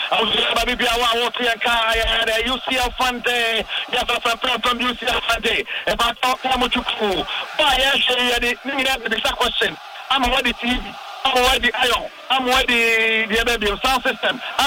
I was baby I want to and UCL Fante. Yes, from UCL Fante. If I talk how much you cool. But actually, the question. I'm already TV. I'm already iron. I'm already the sound system.